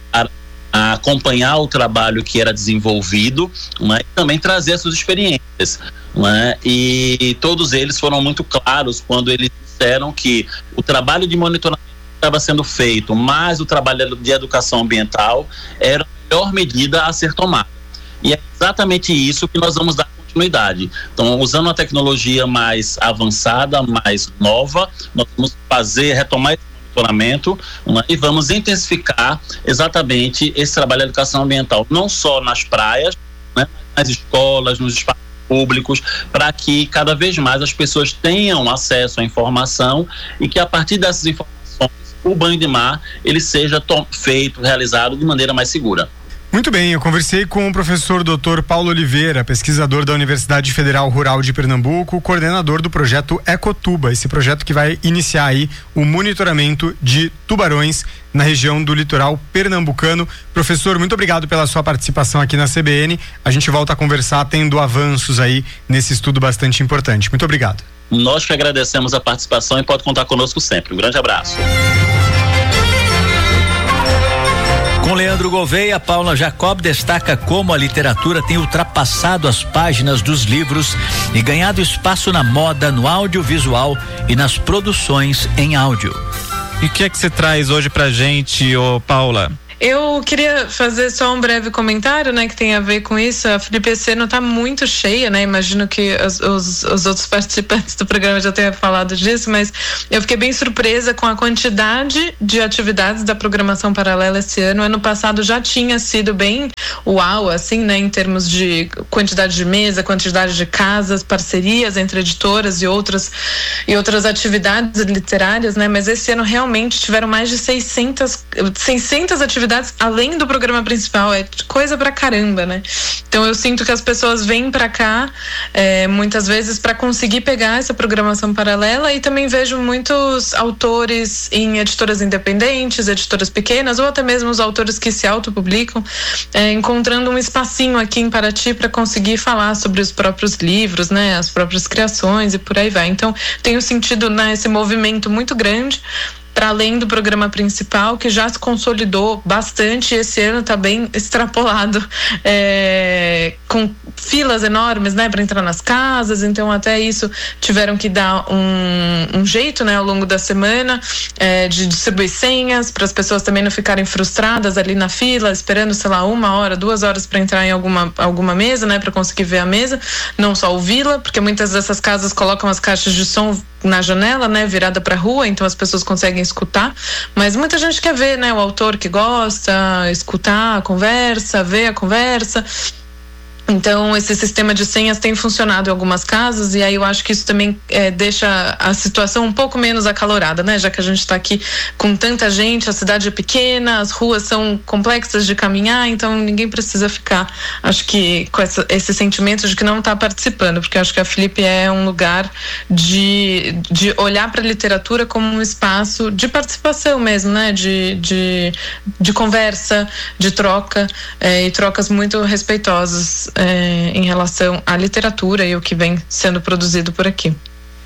a acompanhar o trabalho que era desenvolvido, né, e também trazer suas experiências, né, e todos eles foram muito claros quando eles disseram que o trabalho de monitoramento estava sendo feito, mas o trabalho de educação ambiental era a melhor medida a ser tomada. E é exatamente isso que nós vamos dar continuidade. Então, usando uma tecnologia mais avançada, mais nova, nós vamos fazer, retomar esse monitoramento, né, e vamos intensificar exatamente esse trabalho de educação ambiental, não só nas praias, né, nas escolas, nos espaços públicos, para que cada vez mais as pessoas tenham acesso à informação e que a partir dessas informações o banho de mar ele seja feito, realizado de maneira mais segura. Muito bem, eu conversei com o professor doutor Paulo Oliveira, pesquisador da Universidade Federal Rural de Pernambuco, coordenador do projeto Ecotuba, esse projeto que vai iniciar aí o monitoramento de tubarões na região do litoral pernambucano. Professor, muito obrigado pela sua participação aqui na C B N. A gente volta a conversar tendo avanços aí nesse estudo bastante importante. Muito obrigado. Nós que agradecemos a participação e pode contar conosco sempre. Um grande abraço. Com Leandro Gouveia, Paula Jacob destaca como a literatura tem ultrapassado as páginas dos livros e ganhado espaço na moda, no audiovisual e nas produções em áudio. E o que é que você traz hoje pra gente, ô Paula? Eu queria fazer só um breve comentário, né, que tem a ver com isso. A Felipe Esseno tá muito cheia, né? Imagino que os, os, os outros participantes do programa já tenham falado disso, mas eu fiquei bem surpresa com a quantidade de atividades da programação paralela esse ano. Ano passado já tinha sido bem uau, assim, né, em termos de quantidade de mesa, quantidade de casas, parcerias entre editoras e outras e outras atividades literárias, né? Mas esse ano realmente tiveram mais de seiscentas atividades além do programa principal. É coisa pra caramba, né? Então eu sinto que as pessoas vêm pra cá é, muitas vezes para conseguir pegar essa programação paralela, e também vejo muitos autores em editoras independentes, editoras pequenas, ou até mesmo os autores que se autopublicam, é, encontrando um espacinho aqui em Paraty para conseguir falar sobre os próprios livros, né? As próprias criações e por aí vai. Então tenho sentido, né, esse movimento muito grande para além do programa principal, que já se consolidou bastante, e esse ano está bem extrapolado, é, com filas enormes, né, para entrar nas casas. Então até isso tiveram que dar um, um jeito, né, ao longo da semana, é, de distribuir senhas para as pessoas também não ficarem frustradas ali na fila, esperando, sei lá, uma hora, duas horas para entrar em alguma, alguma mesa, né, para conseguir ver a mesa, não só ouvi-la, porque muitas dessas casas colocam as caixas de som na janela, né, virada para a rua, então as pessoas conseguem escutar, mas muita gente quer ver, né, o autor que gosta, escutar a conversa, ver a conversa. Então esse sistema de senhas tem funcionado em algumas casas, e aí eu acho que isso também é, deixa a situação um pouco menos acalorada, né? Já que a gente está aqui com tanta gente, a cidade é pequena, as ruas são complexas de caminhar, então ninguém precisa ficar, acho que com essa, esse sentimento de que não está participando, porque eu acho que a Felipe é um lugar de, de olhar para a literatura como um espaço de participação mesmo, né? De, de, de conversa, de troca, é, e trocas muito respeitosas É, em relação à literatura e o que vem sendo produzido por aqui.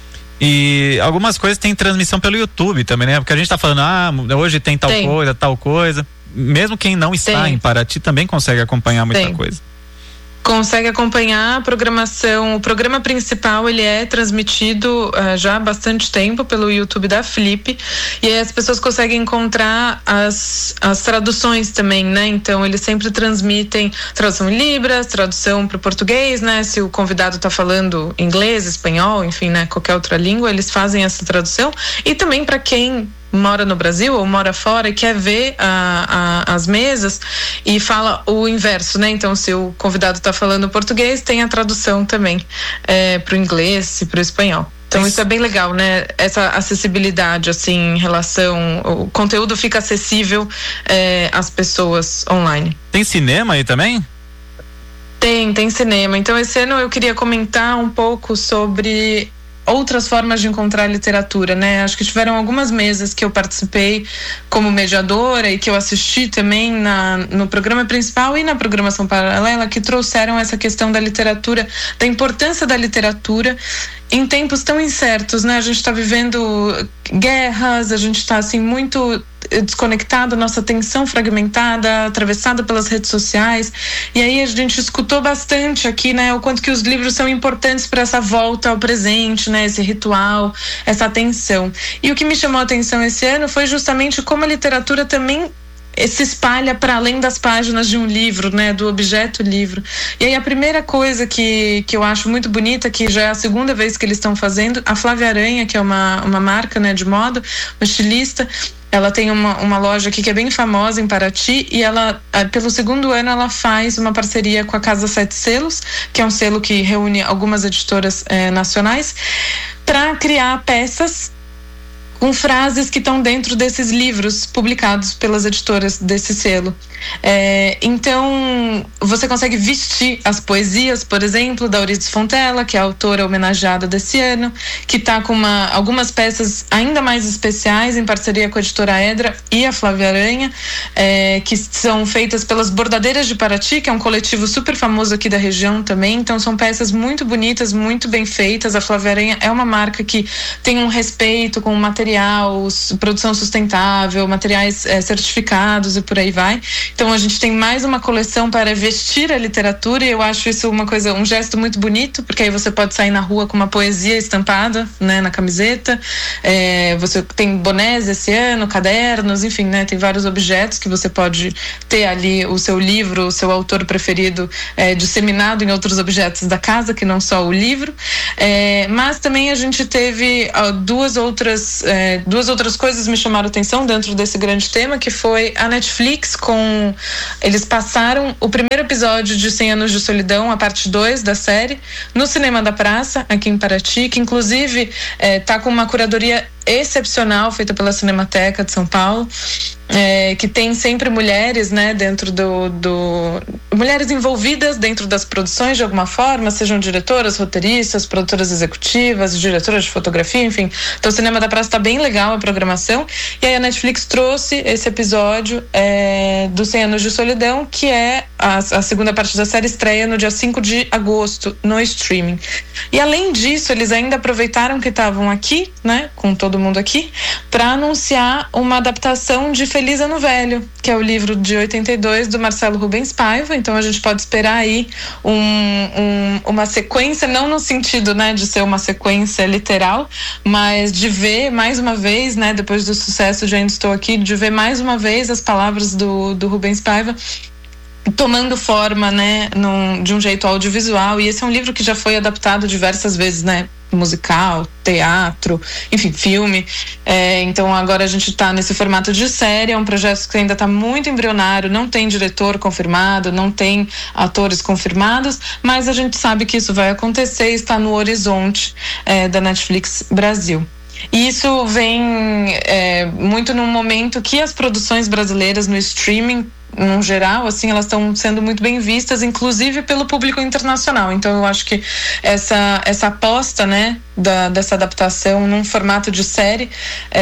E algumas coisas tem transmissão pelo YouTube também, né? Porque a gente tá falando, ah, hoje tem tal tem. coisa, tal coisa. Mesmo quem não está tem. em Paraty também consegue acompanhar muita tem. coisa. Consegue acompanhar a programação. O programa principal, ele é transmitido uh, já há bastante tempo pelo YouTube da Flip, e aí as pessoas conseguem encontrar as, as traduções também, né? Então eles sempre transmitem tradução em Libras, tradução para o português, né? Se o convidado está falando inglês, espanhol, enfim, né? Qualquer outra língua, eles fazem essa tradução. E também para quem mora no Brasil ou mora fora e quer ver a, a, as mesas e fala o inverso, né? Então, se o convidado está falando português, tem a tradução também é, para o inglês e para o espanhol. Então isso é bem legal, né? Essa acessibilidade, assim, em relação... O conteúdo fica acessível é, às pessoas online. Tem cinema aí também? Tem, tem cinema. Então esse ano eu queria comentar um pouco sobre outras formas de encontrar literatura, né? Acho que tiveram algumas mesas que eu participei como mediadora e que eu assisti também na, no programa principal e na programação paralela, que trouxeram essa questão da literatura, da importância da literatura em tempos tão incertos, né? A gente está vivendo guerras, a gente está assim muito desconectado, nossa atenção fragmentada, atravessada pelas redes sociais, e aí a gente escutou bastante aqui, né, o quanto que os livros são importantes para essa volta ao presente, né, esse ritual, essa atenção. E o que me chamou a atenção esse ano foi justamente como a literatura também se espalha para além das páginas de um livro, né, do objeto livro. E aí a primeira coisa que, que eu acho muito bonita, que já é a segunda vez que eles estão fazendo, a Flávia Aranha, que é uma, uma marca, né, de moda, uma estilista, ela tem uma, uma loja aqui que é bem famosa em Paraty, e ela, pelo segundo ano, ela faz uma parceria com a Casa Sete Selos, que é um selo que reúne algumas editoras eh, nacionais, para criar peças com frases que estão dentro desses livros publicados pelas editoras desse selo. É, então, você consegue vestir as poesias, por exemplo, da Euridice Fontella, que é a autora homenageada desse ano, que está com uma, algumas peças ainda mais especiais em parceria com a editora Edra e a Flávia Aranha, é, que são feitas pelas Bordadeiras de Paraty, que é um coletivo super famoso aqui da região também. Então, são peças muito bonitas, muito bem feitas. A Flávia Aranha é uma marca que tem um respeito com o material, produção sustentável, materiais é, certificados e por aí vai. Então a gente tem mais uma coleção para vestir a literatura, e eu acho isso uma coisa, um gesto muito bonito, porque aí você pode sair na rua com uma poesia estampada, né, na camiseta. É, você tem bonés esse ano, cadernos, enfim, né, tem vários objetos que você pode ter ali o seu livro, o seu autor preferido é, disseminado em outros objetos da casa, que não só o livro. É, mas também a gente teve ó, duas outras é, duas outras coisas me chamaram a atenção dentro desse grande tema, que foi a Netflix com... Eles passaram o primeiro episódio de cem anos de Solidão, a parte dois da série, no Cinema da Praça, aqui em Paraty, que inclusive está é, com uma curadoria excepcional feita pela Cinemateca de São Paulo, é, que tem sempre mulheres, né, dentro do, do mulheres envolvidas dentro das produções de alguma forma, sejam diretoras, roteiristas, produtoras executivas, diretoras de fotografia, enfim. Então o Cinema da Praça está bem legal a programação, e aí a Netflix trouxe esse episódio é, do cem anos de Solidão, que é a, a segunda parte da série, estreia no dia cinco de agosto no streaming. E além disso, eles ainda aproveitaram que estavam aqui, né, com todo mundo aqui, para anunciar uma adaptação de Feliz Ano Velho, que é o livro de oitenta e dois do Marcelo Rubens Paiva. Então a gente pode esperar aí um, um, uma sequência, não no sentido, né, de ser uma sequência literal, mas de ver mais uma vez, né, depois do sucesso de Ainda Estou Aqui, de ver mais uma vez as palavras do, do Rubens Paiva tomando forma, né, num, de um jeito audiovisual. E esse é um livro que já foi adaptado diversas vezes, né, musical, teatro, enfim, filme. É, então agora a gente está nesse formato de série. É um projeto que ainda está muito embrionário, não tem diretor confirmado, não tem atores confirmados, mas a gente sabe que isso vai acontecer e está no horizonte é, da Netflix Brasil. E isso vem é, muito num momento que as produções brasileiras no streaming, no geral, assim, elas estão sendo muito bem vistas, inclusive pelo público internacional. Então eu acho que essa, essa aposta, né, da, dessa adaptação num formato de série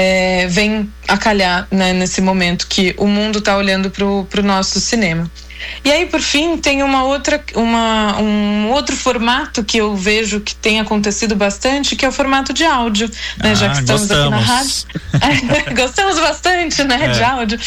é, vem a calhar, né, nesse momento que o mundo está olhando pro, pro nosso cinema. E aí, por fim, tem uma outra, uma, um outro formato que eu vejo que tem acontecido bastante, que é o formato de áudio, né? Ah, já que estamos gostamos. aqui na rádio. Gostamos bastante, né, é. de áudio.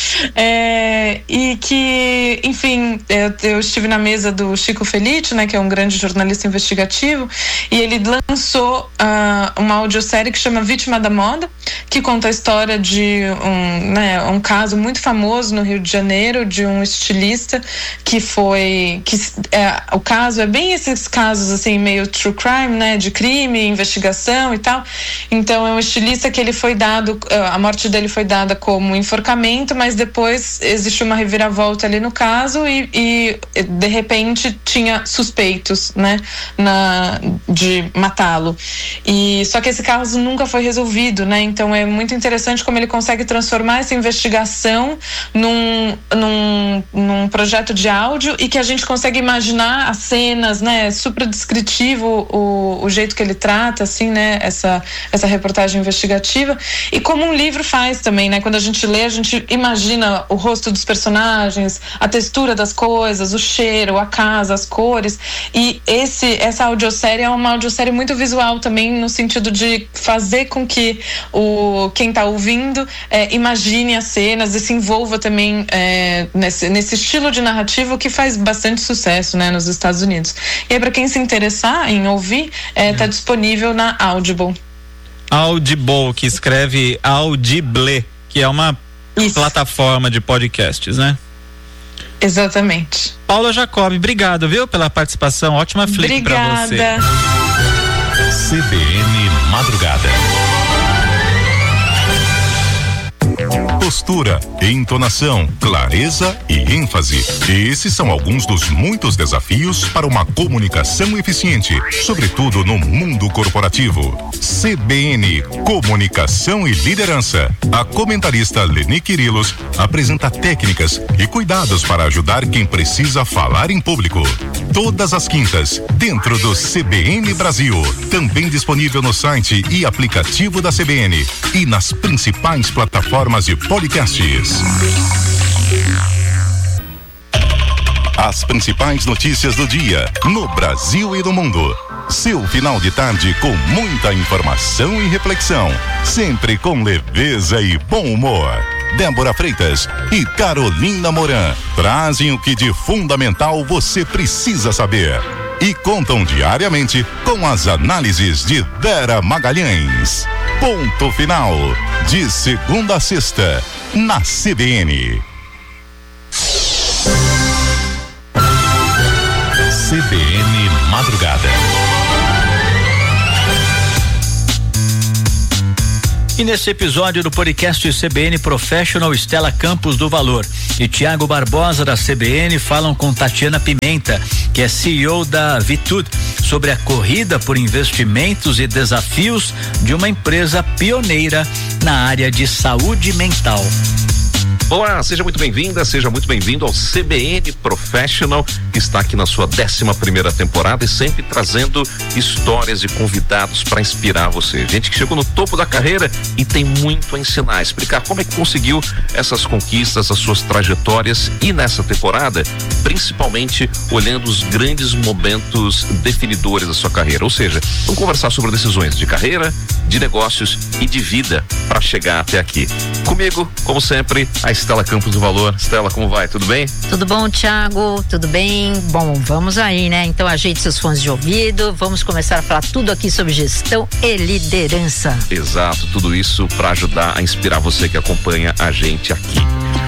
É, e que, enfim, eu, eu estive na mesa do Chico Felice, né, que é um grande jornalista investigativo, e ele lançou uh, uma audiosérie que chama Vítima da Moda, que conta a história de um, né, um caso muito famoso no Rio de Janeiro, de um estilista que foi que é, o caso é bem esses casos assim meio true crime, né, de crime, investigação e tal. Então é um estilista que ele foi dado, a morte dele foi dada como enforcamento, mas depois existe uma reviravolta ali no caso e, e de repente tinha suspeitos, né, na, de matá-lo. E só que esse caso nunca foi resolvido, né? Então é muito interessante como ele consegue transformar essa investigação num, num, num projeto de áudio, e que a gente consegue imaginar as cenas, né, super descritivo o, o jeito que ele trata, assim, né, essa, essa reportagem investigativa, e como um livro faz também, né, quando a gente lê, a gente imagina o rosto dos personagens, a textura das coisas, o cheiro, a casa, as cores, e esse, essa audiosérie é uma audiosérie muito visual também, no sentido de fazer com que o, quem tá ouvindo é, imagine as cenas e se envolva também é, nesse, nesse estilo de narrativa que faz bastante sucesso, né, nos Estados Unidos. E aí, para quem se interessar em ouvir, é, tá disponível na Audible. Audible, que escreve Audible, que é uma Isso. plataforma de podcasts, né? Exatamente. Paula Jacob, obrigado, viu, pela participação. Ótima flip para você. C B N Madrugada. postura, entonação, clareza e ênfase. Esses são alguns dos muitos desafios para uma comunicação eficiente, sobretudo no mundo corporativo. C B N Comunicação e Liderança. A comentarista Leni Quirilos apresenta técnicas e cuidados para ajudar quem precisa falar em público. Todas as quintas, dentro do C B N Brasil. Também disponível no site e aplicativo da C B N e nas principais plataformas de podcasts. As principais notícias do dia, no Brasil e no mundo. Seu final de tarde com muita informação e reflexão, sempre com leveza e bom humor. Débora Freitas e Carolina Moran trazem o que de fundamental você precisa saber e contam diariamente com as análises de Vera Magalhães. Ponto final, de segunda a sexta, na C B N. C B N Madrugada. E nesse episódio do podcast C B N Professional, Estela Campos do Valor e Tiago Barbosa da C B N falam com Tatiana Pimenta, que é C E O da Vitud, sobre a corrida por investimentos e desafios de uma empresa pioneira na área de saúde mental. Olá, seja muito bem-vinda, seja muito bem-vindo ao C B N Professional, que está aqui na sua décima primeira temporada e sempre trazendo histórias e convidados para inspirar você. Gente que chegou no topo da carreira e tem muito a ensinar, explicar como é que conseguiu essas conquistas, as suas trajetórias e nessa temporada, principalmente olhando os grandes momentos definidores da sua carreira. Ou seja, vamos conversar sobre decisões de carreira, de negócios e de vida para chegar até aqui. Comigo, como sempre, a Estela Campos do Valor. Estela, como vai? Tudo bem? Tudo bom, Thiago? Tudo bem? Bom, vamos aí, né? Então ajeite seus fones de ouvido, vamos começar a falar tudo aqui sobre gestão e liderança. Exato, tudo isso para ajudar a inspirar você que acompanha a gente aqui.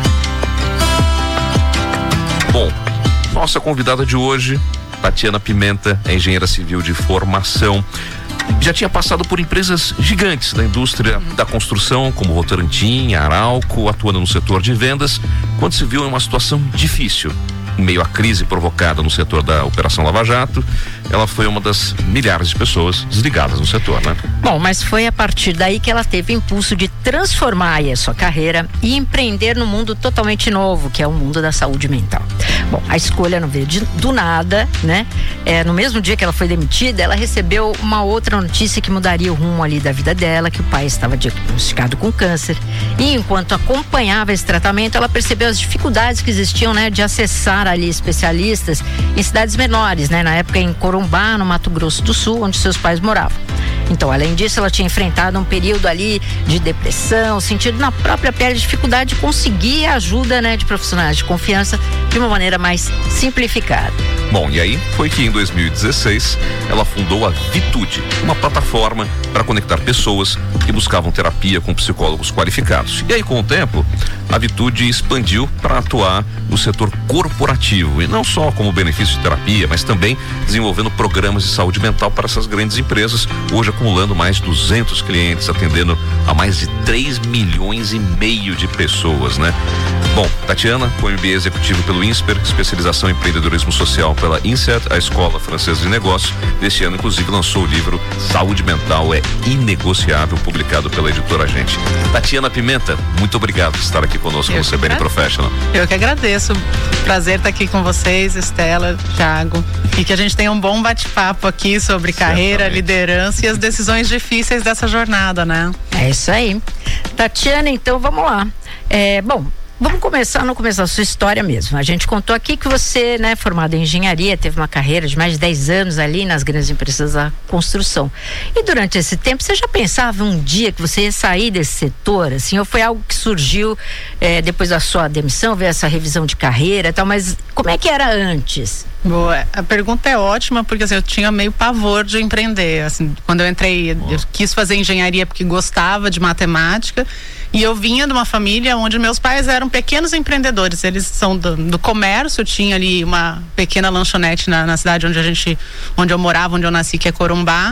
Bom, nossa convidada de hoje, Tatiana Pimenta, é engenheira civil de formação. Já tinha passado por empresas gigantes da indústria da construção, como Votorantim, Arauco, atuando no setor de vendas, quando se viu em uma situação difícil. Em meio à crise provocada no setor da Operação Lava Jato, ela foi uma das milhares de pessoas desligadas no setor, né? Bom, mas foi a partir daí que ela teve o impulso de transformar aí a sua carreira e empreender num mundo totalmente novo, que é o mundo da saúde mental. Bom, a escolha não veio de, do nada, né? É, no mesmo dia que ela foi demitida, ela recebeu uma outra notícia que mudaria o rumo ali da vida dela, que o pai estava diagnosticado com câncer. E enquanto acompanhava esse tratamento, ela percebeu as dificuldades que existiam, né, de acessar ali especialistas em cidades menores, né? Na época em Corumbá, no Mato Grosso do Sul, onde seus pais moravam. Então, além disso, ela tinha enfrentado um período ali de depressão, sentido na própria pele dificuldade de conseguir a ajuda, né, de profissionais de confiança de uma maneira mais simplificada. Bom, e aí foi que em dois mil e dezesseis ela fundou a Vitud, uma plataforma para conectar pessoas que buscavam terapia com psicólogos qualificados. E aí, com o tempo, a Vitud expandiu para atuar no setor corporativo e não só como benefício de terapia, mas também desenvolvendo programas de saúde mental para essas grandes empresas, hoje acumulando mais de duzentos clientes, atendendo a mais de três milhões e meio de pessoas, né? Bom, Tatiana, com M B A executivo pelo INSPER, especialização em empreendedorismo social pela INSEAD, a Escola Francesa de Negócios. Deste ano, inclusive, lançou o livro Saúde Mental é Inegociável, publicado pela editora Gente. Tatiana Pimenta, muito obrigado por estar aqui conosco no C B N Professional. Eu que agradeço. Prazer estar aqui com vocês, Estela, Thiago, e que a gente tenha um bom bate-papo aqui sobre carreira, liderança e as decisões difíceis dessa jornada, né? É isso aí. Tatiana, então vamos lá. É, bom, vamos começar no começo da sua história mesmo. A gente contou aqui que você, né, formado em engenharia, teve uma carreira de mais de dez anos ali nas grandes empresas da construção. E durante esse tempo, você já pensava um dia que você ia sair desse setor, assim, ou foi algo que surgiu é, depois da sua demissão, veio essa revisão de carreira e tal, mas como é que era antes? Boa, a pergunta é ótima, porque assim, eu tinha meio pavor de empreender, assim, quando eu entrei, eu quis fazer engenharia porque gostava de matemática, e eu vinha de uma família onde meus pais eram pequenos empreendedores, eles são do, do comércio, tinha ali uma pequena lanchonete na, na cidade onde a gente, onde eu morava, onde eu nasci, que é Corumbá,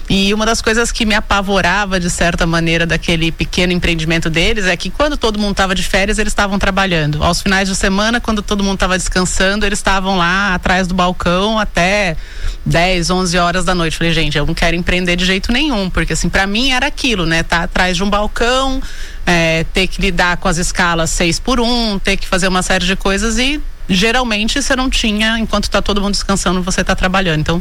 E uma das coisas que me apavorava, de certa maneira, daquele pequeno empreendimento deles, é que quando todo mundo estava de férias, eles estavam trabalhando. Aos finais de semana, quando todo mundo estava descansando, eles estavam lá atrás do balcão até dez, onze horas da noite. Falei, gente, eu não quero empreender de jeito nenhum, porque assim, para mim era aquilo, né? Tá atrás de um balcão, é, ter que lidar com as escalas seis por um, ter que fazer uma série de coisas e geralmente você não tinha, enquanto tá todo mundo descansando, você tá trabalhando. Então,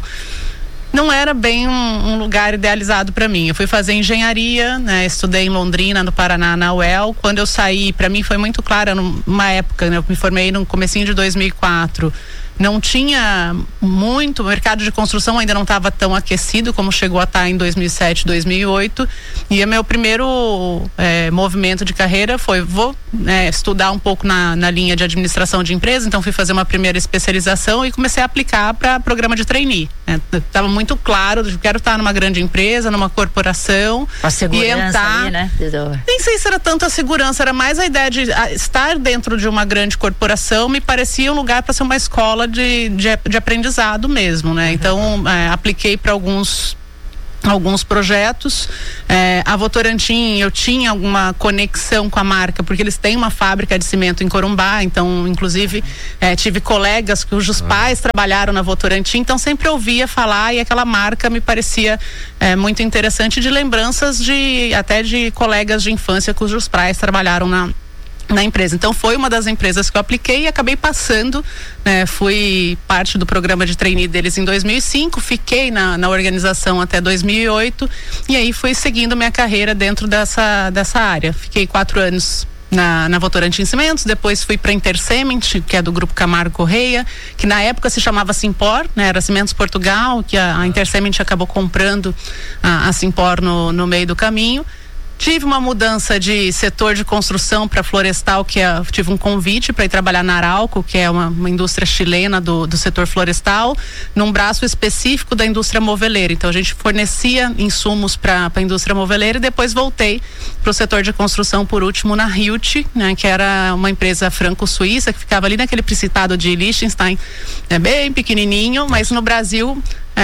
não era bem um, um lugar idealizado para mim. Eu fui fazer engenharia, né? Estudei em Londrina, no Paraná, na U E L. Quando eu saí, para mim foi muito claro, numa época, né? Eu me formei no comecinho de dois mil e quatro. Não tinha muito, o mercado de construção ainda não estava tão aquecido como chegou a estar em dois mil e sete, dois mil e oito, e o meu primeiro é, movimento de carreira foi, vou é, estudar um pouco na, na linha de administração de empresa, então fui fazer uma primeira especialização e comecei a aplicar para programa de trainee. Estava né? muito claro, eu quero estar numa grande empresa, numa corporação, a segurança e entrar, ali, né? Nem sei se era tanto a segurança, era mais a ideia de a, estar dentro de uma grande corporação, me parecia um lugar para ser uma escola De, de, de aprendizado mesmo, né? Uhum. Então, é, apliquei para alguns alguns projetos. É, a Votorantim, eu tinha alguma conexão com a marca, porque eles têm uma fábrica de cimento em Corumbá, então, inclusive, é, tive colegas cujos uhum. pais trabalharam na Votorantim, então sempre ouvia falar e aquela marca me parecia é, muito interessante, de lembranças de, até de colegas de infância cujos pais trabalharam na na empresa. Então foi uma das empresas que eu apliquei e acabei passando, né? Fui parte do programa de trainee deles em dois mil e cinco, fiquei na, na organização até dois mil e oito e aí fui seguindo minha carreira dentro dessa, dessa área. Fiquei quatro anos na, na Votorantim Cimentos, depois fui para Intercement, que é do Grupo Camargo Correia, que na época se chamava Simpor, né? Era Cimentos Portugal, que a, a Intercement acabou comprando a, a Simpor no, no meio do caminho. Tive uma mudança de setor de construção para florestal, que é, tive um convite para ir trabalhar na Arauco, que é uma, uma indústria chilena do, do setor florestal, num braço específico da indústria moveleira. Então a gente fornecia insumos para a indústria moveleira e depois voltei para o setor de construção, por último, na Hilt, né, que era uma empresa franco-suíça que ficava ali naquele Principado de Liechtenstein, é bem pequenininho, mas no Brasil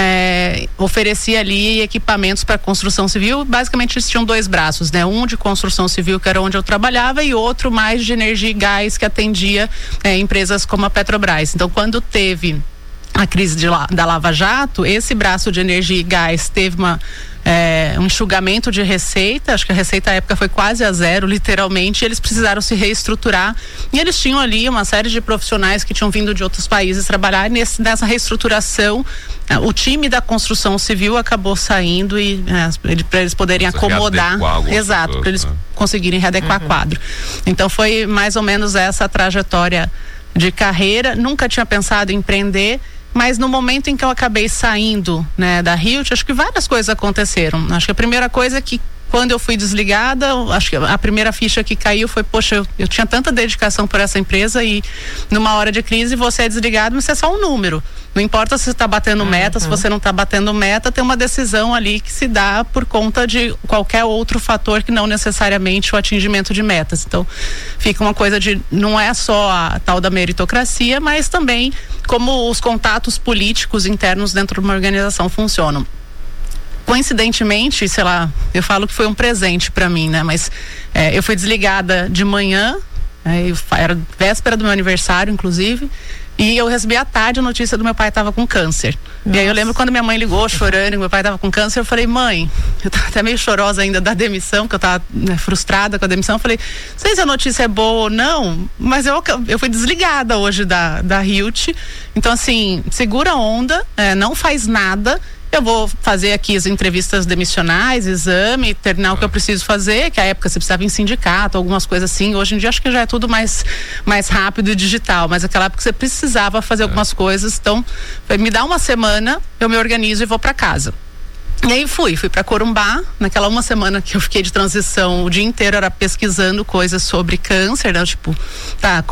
É, oferecia ali equipamentos para construção civil. Basicamente eles tinham dois braços, né? Um de construção civil, que era onde eu trabalhava, e outro mais de energia e gás, que atendia é, empresas como a Petrobras. Então, quando teve a crise de, da Lava Jato, esse braço de energia e gás teve uma É, um enxugamento de receita, acho que a receita à época foi quase a zero, literalmente, e eles precisaram se reestruturar, e eles tinham ali uma série de profissionais que tinham vindo de outros países trabalhar, e nesse, nessa reestruturação o time da construção civil acabou saindo e é, para eles poderem Você acomodar, exato, para eles né? conseguirem readequar uhum. quadro. Então foi mais ou menos essa trajetória de carreira. Nunca tinha pensado em empreender, mas no momento em que eu acabei saindo, né, da Hilt, acho que várias coisas aconteceram. Acho que a primeira coisa é que quando eu fui desligada, acho que a primeira ficha que caiu foi, poxa, eu, eu tinha tanta dedicação por essa empresa e numa hora de crise você é desligado, mas você é só um número. Não importa se você está batendo meta, uhum. se você não está batendo meta, tem uma decisão ali que se dá por conta de qualquer outro fator que não necessariamente o atingimento de metas. Então, fica uma coisa de, não é só a tal da meritocracia, mas também como os contatos políticos internos dentro de uma organização funcionam. Coincidentemente, sei lá, eu falo que foi um presente para mim, né? Mas é, eu fui desligada de manhã, é, era véspera do meu aniversário, inclusive, e eu recebi à tarde a notícia do meu pai estava com câncer. Nossa. E aí eu lembro quando minha mãe ligou chorando, meu pai estava com câncer, eu falei, mãe, eu tava até meio chorosa ainda da demissão, que eu tava né, frustrada com a demissão, eu falei, não sei se a notícia é boa ou não, mas eu, eu fui desligada hoje da, da Hilt, então assim, segura a onda, é, não faz nada. Eu vou fazer aqui as entrevistas demissionais, exame, terminar o que eu preciso fazer, que à época você precisava em sindicato, algumas coisas assim. Hoje em dia acho que já é tudo mais, mais rápido e digital, mas naquela época você precisava fazer algumas coisas. Então, me dá uma semana, eu me organizo e vou para casa. E aí fui, fui para Corumbá, naquela uma semana que eu fiquei de transição, o dia inteiro era pesquisando coisas sobre câncer, né? Tipo, tá, como é,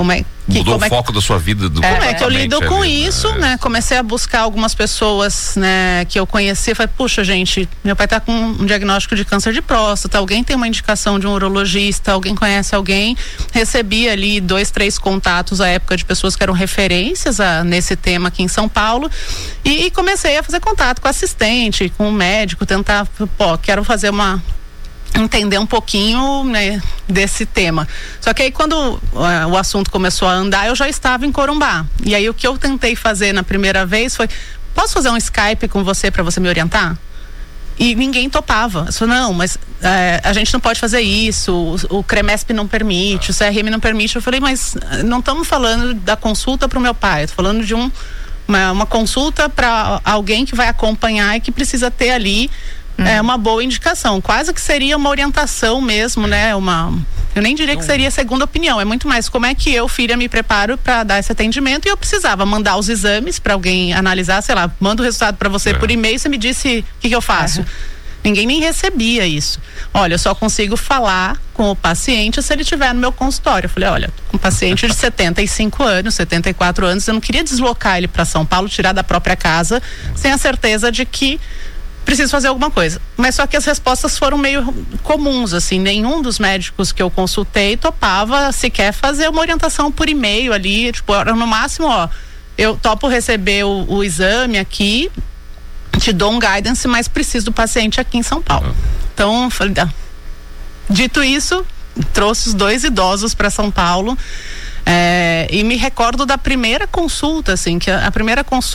Que, Mudou o é foco que, da sua vida. Do como é que eu lido com ali, isso, né? né? Comecei a buscar algumas pessoas, né, que eu conheci. Falei, puxa, gente, meu pai tá com um diagnóstico de câncer de próstata, alguém tem uma indicação de um urologista, alguém conhece alguém. Recebi ali dois, três contatos à época de pessoas que eram referências a, nesse tema aqui em São Paulo. E, e comecei a fazer contato com assistente, com o médico, tentar, pô, quero fazer uma... entender um pouquinho, né, desse tema. Só que aí quando uh, o assunto começou a andar, eu já estava em Corumbá. E aí o que eu tentei fazer na primeira vez foi, posso fazer um Skype com você para você me orientar? E ninguém topava. Eu falei, não, mas é, a gente não pode fazer isso, o, o CREMESP não permite, o C R M não permite. Eu falei, mas não estamos falando da consulta para o meu pai, estou falando de um, uma, uma consulta para alguém que vai acompanhar e que precisa ter ali é uma boa indicação, quase que seria uma orientação mesmo, né? Uma, eu nem diria que seria segunda opinião, é muito mais como é que eu, filha, me preparo para dar esse atendimento, e eu precisava mandar os exames para alguém analisar, sei lá, manda o resultado para você é. por e-mail, você me disse o que, que eu faço. É. Ninguém nem recebia isso. Olha, eu só consigo falar com o paciente se ele estiver no meu consultório. Eu falei, olha, um paciente de setenta e cinco anos, setenta e quatro anos, eu não queria deslocar ele para São Paulo, tirar da própria casa, sem a certeza de que preciso fazer alguma coisa. Mas só que as respostas foram meio comuns, assim, nenhum dos médicos que eu consultei topava sequer fazer uma orientação por e-mail ali, tipo, era no máximo, ó, eu topo receber o, o exame aqui, te dou um guidance, mas preciso do paciente aqui em São Paulo. Então, falei, ah. Dito isso, trouxe os dois idosos para São Paulo, é, e me recordo da primeira consulta, assim, que a, a primeira consulta